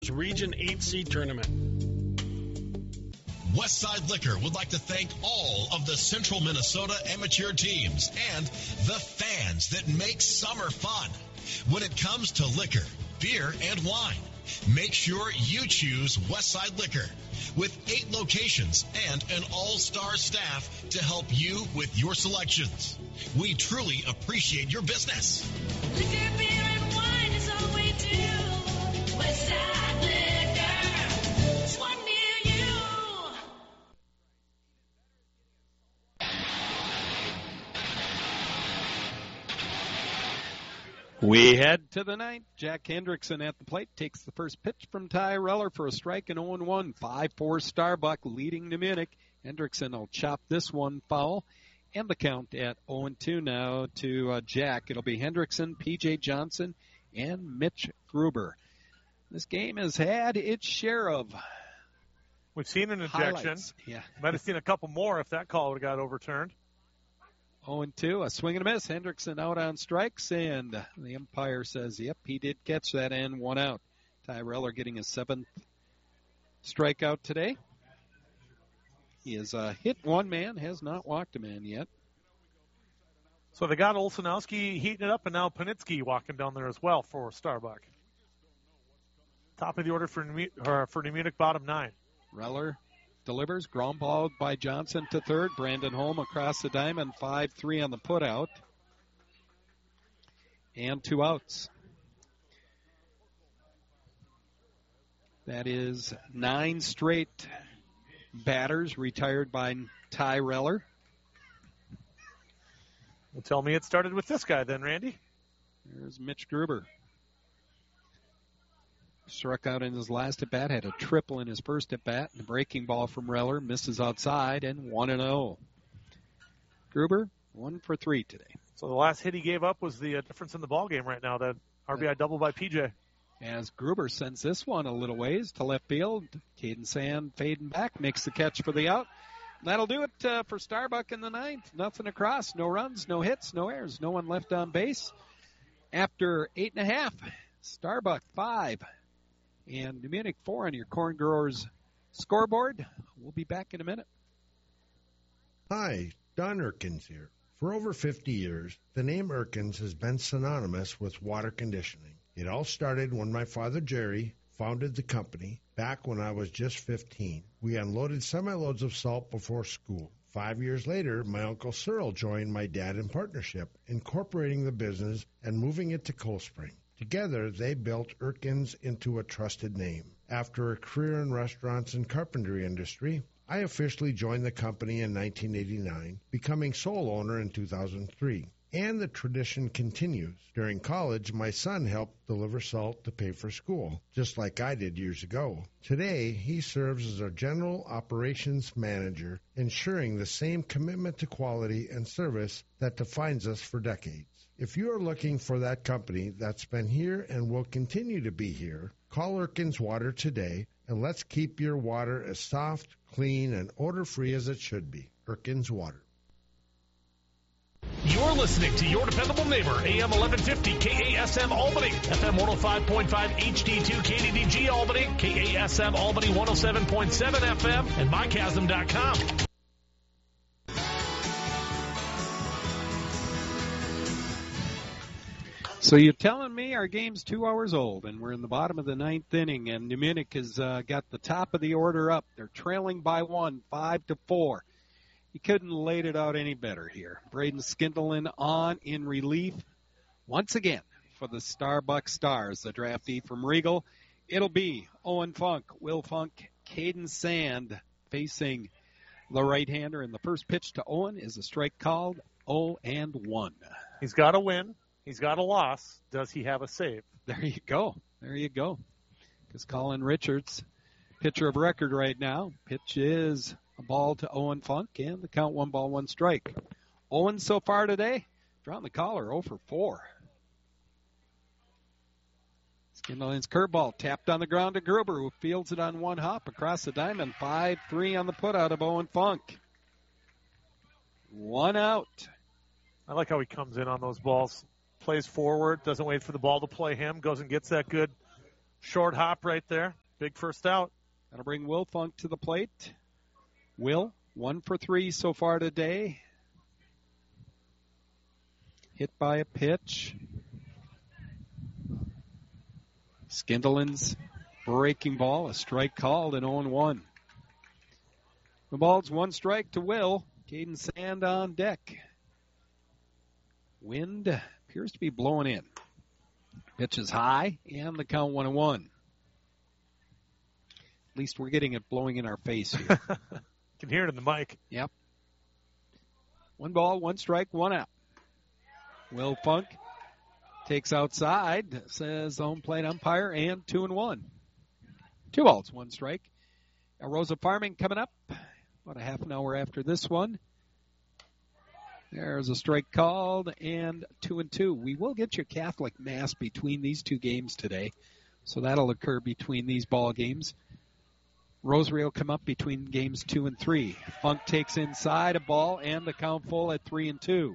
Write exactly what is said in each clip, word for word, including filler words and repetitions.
Region eight C Tournament. Westside Liquor would like to thank all of the Central Minnesota amateur teams and the fans that make summer fun. When it comes to liquor, beer, and wine, make sure you choose Westside Liquor. With eight locations and an all-star staff to help you with your selections. We truly appreciate your business. Liquor, beer, and wine is all we do. Westside Liquor, it's one near you. We head to the ninth. Jack Hendrickson at the plate takes the first pitch from Ty Reller for a strike and oh and one. five four Starbuck leading to Munich. Hendrickson will chop this one foul. And the count at oh and two now to uh, Jack. It'll be Hendrickson, P J. Johnson, and Mitch Gruber. This game has had its share of We've seen an ejection. highlights. Yeah. Might have seen a couple more if that call would have got overturned. oh and two, a swing and a miss. Hendrickson out on strikes, and the umpire says, yep, he did catch that and one out. Ty Reller getting his seventh strikeout today. He has uh, hit one man, has not walked a man yet. So they got Olsenowski heating it up, and now Panitsky walking down there as well for Starbuck. Top of the order for New, or for New Munich, bottom nine. Reller delivers, ground ball by Johnson to third. Brandon Holm across the diamond, five three on the putout. And two outs. That is nine straight batters retired by Ty Reller. Well, tell me it started with this guy then, Randy. There's Mitch Gruber. Struck out in his last at-bat, had a triple in his first at-bat. The breaking ball from Reller misses outside, and one and oh. Gruber, one for three today. So the last hit he gave up was the uh, difference in the ball game right now, that R B I double by P J. As Gruber sends this one a little ways to left field. Caden Sand fading back, makes the catch for the out. That'll do it uh, for Starbuck in the ninth. Nothing across, no runs, no hits, no errors, no one left on base. After eight and a half, Starbuck five. And New Munich four on your Corn Growers scoreboard. We'll be back in a minute. Hi, Don Erkins here. For over fifty years, the name Erkins has been synonymous with water conditioning. It all started when my father Jerry founded the company back when I was just fifteen. We unloaded semi-loads of salt before school. Five years later, my Uncle Cyril joined my dad in partnership, incorporating the business and moving it to Cold Spring. Together, they built Erkins into a trusted name. After a career in restaurants and carpentry industry, I officially joined the company in nineteen eighty-nine, becoming sole owner in two thousand three. And the tradition continues. During college, my son helped deliver salt to pay for school, just like I did years ago. Today, he serves as our general operations manager, ensuring the same commitment to quality and service that defines us for decades. If you are looking for that company that's been here and will continue to be here, call Erkins Water today, and let's keep your water as soft, clean, and odor-free as it should be. Erkins Water. You're listening to your dependable neighbor, A M eleven fifty K A S M Albany, F M one oh five point five H D two K D D G Albany, K A S M Albany one oh seven point seven F M, and my chasm dot com. So you're telling me our game's two hours old, and we're in the bottom of the ninth inning, and New Munich has uh, got the top of the order up. They're trailing by one, five to four. You couldn't have laid it out any better here. Braden Skindlin on in relief once again for the Starbuck Stars, the draftee from Regal. It'll be Owen Funk, Will Funk, Caden Sand facing the right-hander, and the first pitch to Owen is a strike called oh and one. He's got a win. He's got a loss. Does he have a save? There you go. There you go. Because Colin Richards, pitcher of record right now. Pitch is a ball to Owen Funk, and the count one ball, one strike. Owen so far today, drawing the collar, oh for four. Skindlin's curveball tapped on the ground to Gruber, who fields it on one hop across the diamond. five three on the putout of Owen Funk. One out. I like how he comes in on those balls. Plays forward, doesn't wait for the ball to play him, goes and gets that good Short hop right there. Big first out. That'll bring Will Funk to the plate. Will, one for three so far today. Hit by a pitch. Skindelin's breaking ball, a strike called, and oh one. The ball's one strike to Will. Caden Sand on deck. Wind appears to be blowing in. Pitch is high, and the count one and one. At least we're getting it blowing in our face here. Can hear it in the mic. Yep. One ball, one strike, one out. Will Funk takes outside, says home plate umpire, and two and one. Two balls, one strike. Rosa Farming coming up about a half an hour after this one. There's a strike called, and two and two. We will get your Catholic Mass between these two games today, so that'll occur between these ball games. Rosary will come up between games two and three. Funk takes inside a ball, and the count full at three and two.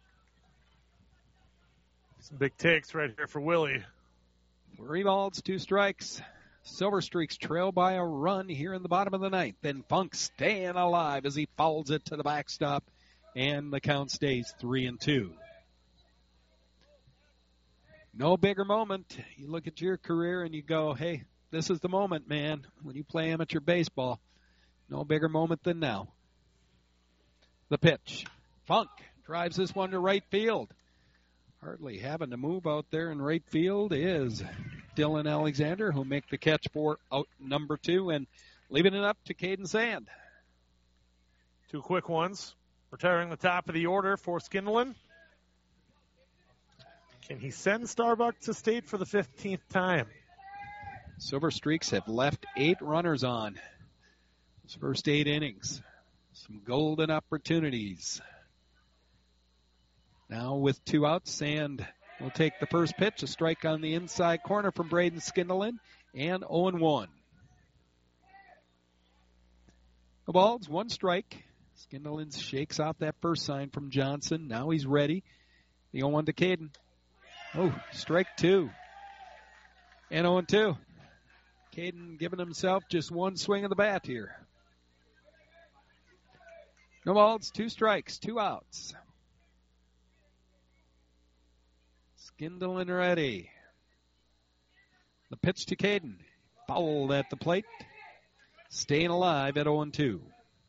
Some big takes right here for Willie. Three balls, two strikes. Silver Streaks trail by a run here in the bottom of the ninth. Then Funk staying alive as he fouls it to the backstop, and the count stays three and two. No bigger moment. You look at your career and you go, hey, this is the moment, man, when you play amateur baseball. No bigger moment than now. The pitch. Funk drives this one to right field. Hardly having to move out there in right field is Dylan Alexander, who'll make the catch for out number two and leaving it up to Caden Sand. Two quick ones. Retiring the top of the order for Skindelin. Can he send Starbuck to state for the fifteenth time? Silver Streaks have left eight runners on his first eight innings. Some golden opportunities. Now with two outs, Sand will take the first pitch. A strike on the inside corner from Braden Skindelin, and oh and one. The ball's one strike. Skindelin shakes off that first sign from Johnson. Now he's ready. The oh one to Caden. Oh, strike two. And oh and two. Caden giving himself just one swing of the bat here. No balls, two strikes, two outs. Skindelin ready. The pitch to Caden. Fouled at the plate. Staying alive at oh and two.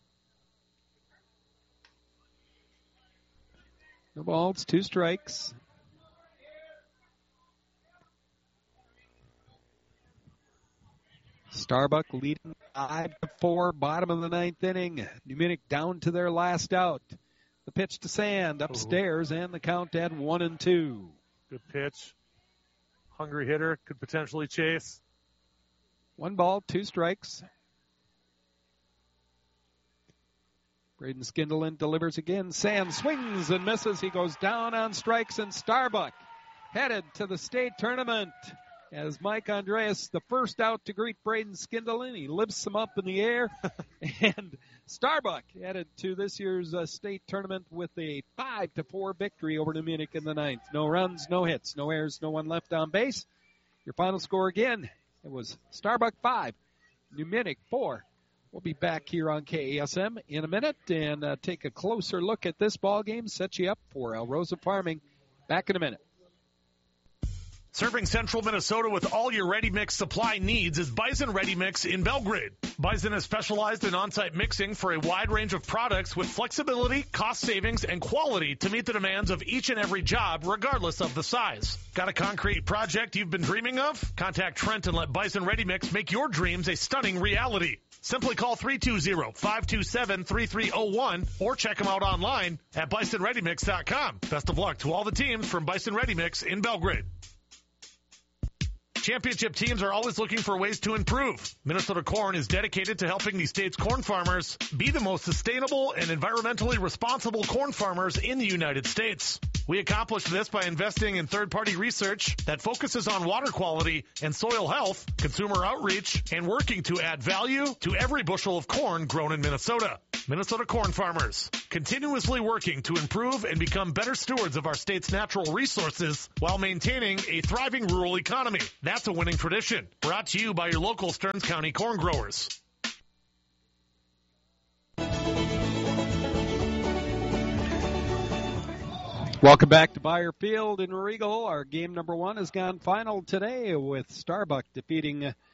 No balls, two strikes. Starbuck leading five to four, bottom of the ninth inning. New Munich down to their last out. The pitch to Sand upstairs, and the count at one and two. Good pitch. Hungry hitter, could potentially chase. One ball, two strikes. Braden Skindelin delivers again. Sand swings and misses. He goes down on strikes, and Starbuck headed to the state tournament. As Mike Andreas, the first out to greet Braden Skindelin, he lifts him up in the air. And Starbuck headed to this year's uh, state tournament with a five to four victory over New Munich in the ninth. No runs, no hits, no errors, no one left on base. Your final score again, it was Starbuck five, New Munich four. We'll be back here on K A S M in a minute and uh, take a closer look at this ball game. Set you up for El Rosa Farming. Back in a minute. Serving Central Minnesota with all your ready mix supply needs is Bison Ready Mix in Belgrade. Bison is specialized in on-site mixing for a wide range of products with flexibility, cost savings, and quality to meet the demands of each and every job, regardless of the size. Got a concrete project you've been dreaming of? Contact Trent and let Bison Ready Mix make your dreams a stunning reality. Simply call three two zero, five two seven, three three zero one or check them out online at bison ready mix dot com. Best of luck to all the teams from Bison Ready Mix in Belgrade. Championship teams are always looking for ways to improve. Minnesota Corn is dedicated to helping the state's corn farmers be the most sustainable and environmentally responsible corn farmers in the United States. We accomplish this by investing in third-party research that focuses on water quality and soil health, consumer outreach, and working to add value to every bushel of corn grown in Minnesota. Minnesota Corn Farmers, continuously working to improve and become better stewards of our state's natural resources while maintaining a thriving rural economy. That's a winning tradition. Brought to you by your local Stearns County corn growers. Welcome back to Bayer Field in Regal. Our game number one has gone final today with Starbuck defeating uh,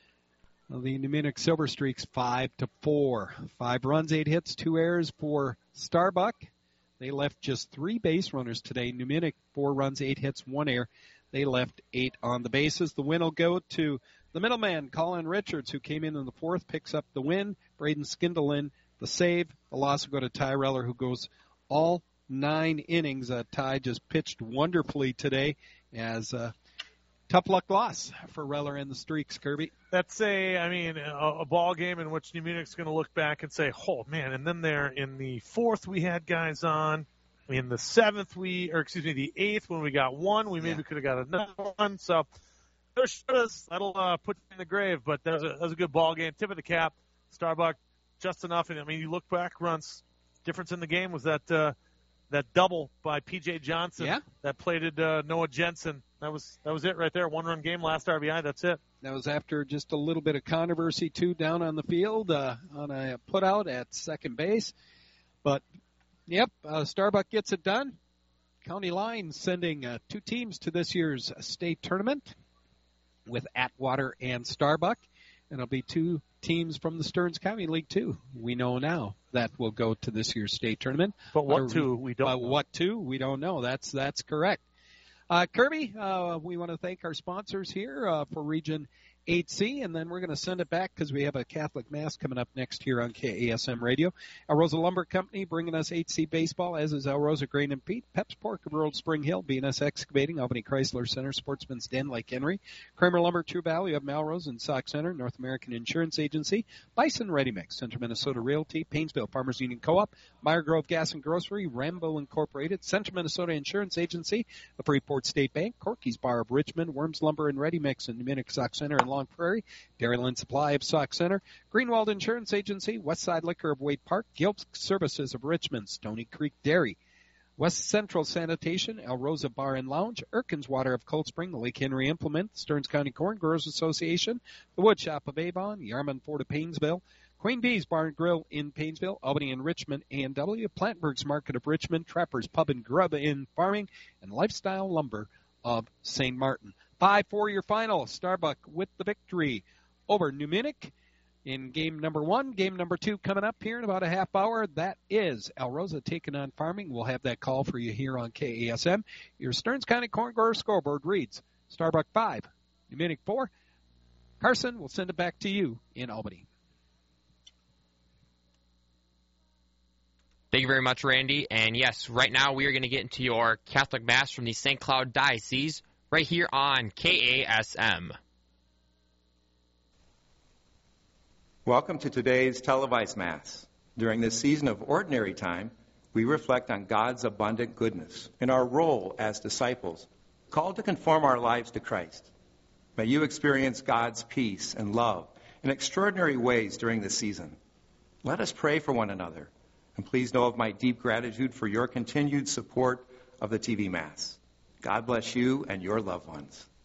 the New Munich Silver Streaks five to four. Five runs, eight hits, two errors for Starbuck. They left just three base runners today. New Munich, four runs, eight hits, one error. They left eight on the bases. The win will go to the middleman, Colin Richards, who came in in the fourth, picks up the win. Braden Skindelin, the save. The loss will go to Ty Reller, who goes all nine innings. Uh, Ty just pitched wonderfully today as a tough luck loss for Reller and the Streaks, Kirby. That's a, I mean, a, a ball game in which New Munich's going to look back and say, oh, man. And then there in the fourth we had guys on. In the seventh we, or excuse me, the eighth when we got one, we maybe Yeah. could have got another one. So there's that'll uh, put you in the grave. But that was, a, that was a good ball game. Tip of the cap, Starbuck, just enough. And I mean, you look back, runs. Difference in the game was that uh, that double by P J Johnson Yeah. that plated uh, Noah Jensen. That was that was it right there. One run game, last R B I. That's it. That was after just a little bit of controversy, too, down on the field uh, on a putout at second base. But, yep, uh, Starbuck gets it done. County Line sending uh, two teams to this year's state tournament with Atwater and Starbuck. And it'll be two teams from the Stearns County League, too. We know now that will go to this year's state tournament. But what Or two, we don't But know. what two, we don't know. That's, that's correct. Uh, Kirby, uh, we want to thank our sponsors here uh, for Region eight C, and then we're going to send it back because we have a Catholic Mass coming up next here on K A S M Radio. El Rosa Lumber Company bringing us eight C baseball, as is El Rosa Grain and Peat, Peps Pork of Road Spring Hill, B and S Excavating, Albany Chrysler Center, Sportsman's Den, Lake Henry, Kramer Lumber, True Valley of Melrose and Sauk Center, North American Insurance Agency, Bison Ready Mix, Central Minnesota Realty, Painesville Farmers Union Co-op, Meyer Grove Gas and Grocery, Rambo Incorporated, Central Minnesota Insurance Agency, the Freeport State Bank, Corky's Bar of Richmond, Worms Lumber and Ready Mix in New Munich, Sauk Center, and Long Prairie, Dairyland Supply of Sauk Center, Greenwald Insurance Agency, Westside Liquor of Wade Park, Gilbs Services of Richmond, Stony Creek Dairy, West Central Sanitation, El Rosa Bar and Lounge, Erkins Water of Cold Spring, the Lake Henry Implement, Stearns County Corn Growers Association, the Wood Shop of Avon, Yarmouth Ford of Painesville, Queen Bee's Bar and Grill in Painesville, Albany and Richmond, A and W, Plantberg's Market of Richmond, Trapper's Pub and Grub in Farming, and Lifestyle Lumber of Saint Martin. Five for your final. Starbuck with the victory over New Munich in game number one. Game number two coming up here in about a half hour. That is El Rosa taking on Farming. We'll have that call for you here on K A S M. Your Stearns County Corn Grower scoreboard reads Starbuck five, New Munich four. Carson, we'll send it back to you in Albany. Thank you very much, Randy. And yes, right now we are going to get into your Catholic Mass from the Saint Cloud Diocese right here on K A S M. Welcome to today's televised Mass. During this season of ordinary time, we reflect on God's abundant goodness and our role as disciples, called to conform our lives to Christ. May you experience God's peace and love in extraordinary ways during this season. Let us pray for one another. And please know of my deep gratitude for your continued support of the T V Mass. God bless you and your loved ones.